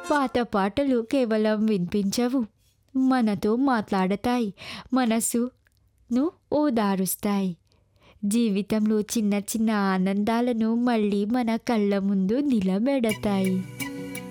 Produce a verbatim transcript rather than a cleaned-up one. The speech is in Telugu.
పాత పాటలు కేవలం వినిపించవు, మనతో మాట్లాడతాయి, మనసును ఓదారుస్తాయి. జీవితంలో చిన్న చిన్న ఆనందాలను మళ్ళీ మన కళ్ళ ముందు నిలబెడతాయి.